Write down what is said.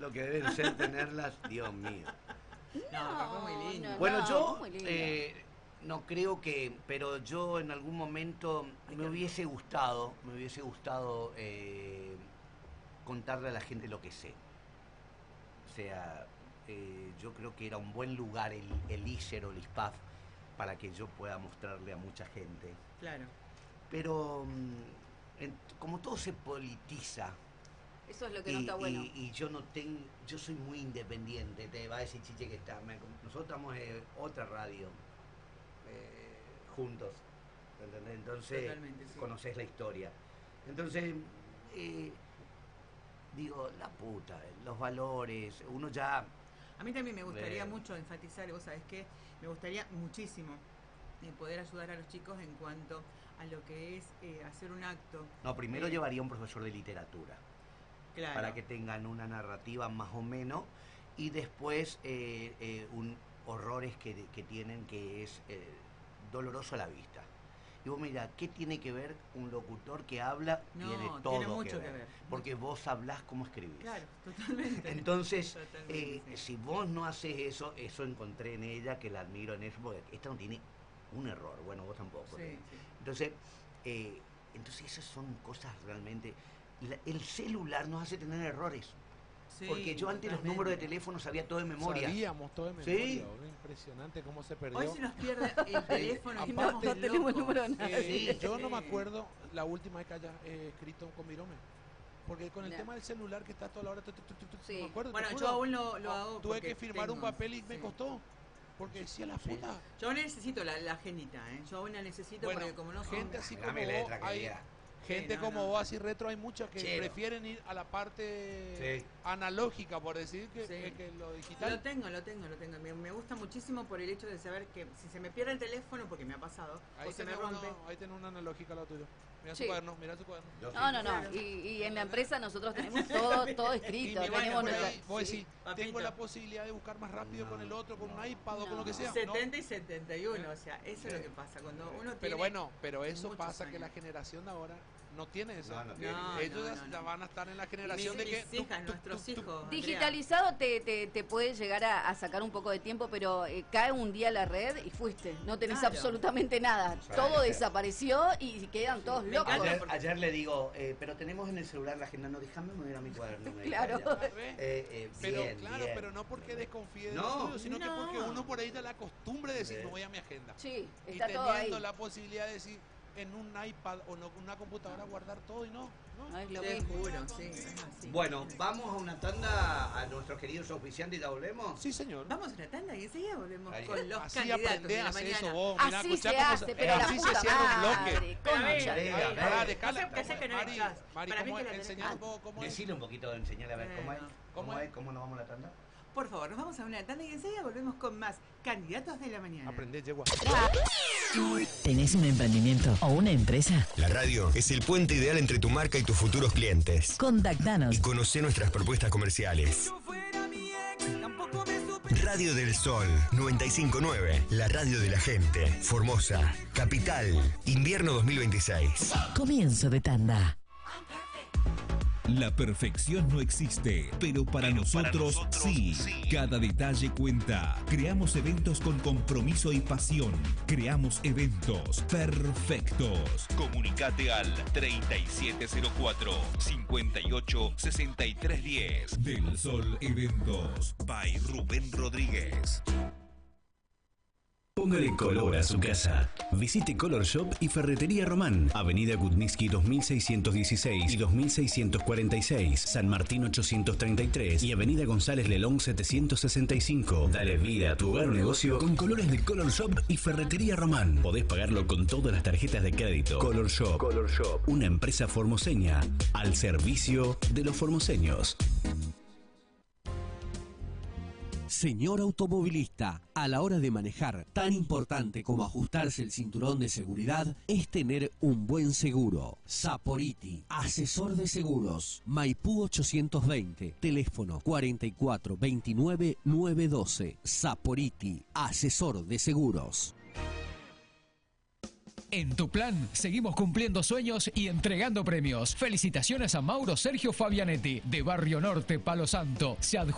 lo que deben ser tenerlas, Dios mío. No, fue muy lindo. Bueno, yo no creo que, pero yo en algún momento me hubiese gustado contarle a la gente lo que sé. O sea, yo creo que era un buen lugar el ISER o el ISPAF para que yo pueda mostrarle a mucha gente. Claro. Pero como todo se politiza. Eso es lo que no está bueno. Y yo no tengo, yo soy muy independiente, te va a decir Chiche que nosotros estamos en otra radio juntos, ¿entendés? Entonces sí. Conocés la historia. Entonces, digo, la puta, los valores, uno ya... A mí también me gustaría mucho enfatizar, vos sabés que me gustaría muchísimo poder ayudar a los chicos en cuanto a lo que es hacer un acto. No, primero llevaría un profesor de literatura. Claro. Para que tengan una narrativa más o menos y después horrores que tienen que es doloroso a la vista. Y vos mirá, ¿qué tiene que ver un locutor que habla? Tiene todo tiene mucho que ver. Porque vos hablás como escribís. Claro, totalmente. Entonces, totalmente, si vos no haces eso encontré en ella, que la admiro en eso, porque esta no tiene un error. Bueno, vos tampoco. Sí. Entonces esas son cosas realmente... El celular nos hace tener errores. Sí, porque yo antes los números de teléfono sabía todo de memoria. Sabíamos todo de memoria. ¿Sí? Impresionante cómo se perdió. Hoy se nos pierde el teléfono. Y no tenemos el número de nadie. Yo no me acuerdo la última vez que haya escrito con Virome. Porque con el tema del celular que está toda la hora, no me acuerdo. Bueno, yo aún lo hago. Tuve que firmar un papel y me costó. Porque decía la puta. Yo aún necesito la agenita, Yo aún la necesito porque como no son... Gente así como vos, gente como vos, así retro, hay muchas que prefieren ir a la parte analógica, por decir, que lo digital. Lo tengo. Me gusta muchísimo por el hecho de saber que si se me pierde el teléfono, porque me ha pasado, ahí o se me rompe. Ahí tenés una analógica lo tuyo. Mira su cuaderno, No. Y en la empresa nosotros tenemos todo escrito. Vos decís, tengo la posibilidad de buscar más rápido con el otro, con un iPad o con lo que sea. 70 y 71, o sea, eso es lo que pasa. Cuando uno pero eso pasa años. Que la generación de ahora no tiene eso. Ellos ya van a estar en la generación de que... nuestros hijos. Digitalizado te puede llegar a sacar un poco de tiempo, pero cae un día la red y fuiste. No tenés absolutamente nada. Todo desapareció y quedan todos locos. Ayer le digo, pero tenemos en el celular la agenda, no, déjame mover a mi cuaderno. Claro. Pero no porque desconfíe de lo tuyo, sino que porque uno por ahí da la costumbre de decir, no voy a mi agenda. Sí, está y teniendo la posibilidad de decir, en un iPad o no, una computadora guardar todo y no. Seguro, sí. Bueno, vamos a una tanda a nuestros queridos auspiciantes y ya volvemos. Sí, señor. Vamos a una tanda y enseguida volvemos con los así candidatos de la mañana. Eso vos, mirá, así se hace, pero así se cierra un bloque. Mari, enseñar un poco cómo es. Decirle un poquito, enseñarle a ver cómo nos vamos a la tanda. Por favor, nos vamos a una tanda y enseguida volvemos con más candidatos de la mañana. Aprendé, yegua. ¿Tenés un emprendimiento o una empresa? La radio es el puente ideal entre tu marca y tus futuros clientes. Contactanos y conocé nuestras propuestas comerciales. Radio del Sol 95.9, la radio de la gente. Formosa, Capital, invierno 2026. Comienzo de tanda. La perfección no existe, pero para nosotros sí. Cada detalle cuenta. Creamos eventos con compromiso y pasión. Creamos eventos perfectos. Comunicate al 3704-586310. Del Sol Eventos. By Rubén Rodríguez. Póngale color a su casa. Visite Color Shop y Ferretería Román, Avenida Gutniski 2616 y 2646, San Martín 833 y Avenida González Lelón 765. Dale vida a tu hogar o negocio con colores de Color Shop y Ferretería Román. Podés pagarlo con todas las tarjetas de crédito. Color Shop, una empresa formoseña al servicio de los formoseños. Señor automovilista, a la hora de manejar, tan importante como ajustarse el cinturón de seguridad es tener un buen seguro. Saporiti, asesor de seguros. Maipú 820, teléfono 44 29 912. Saporiti, asesor de seguros. En tu plan, seguimos cumpliendo sueños y entregando premios. Felicitaciones a Mauro Sergio Fabianetti, de Barrio Norte, Palo Santo. Se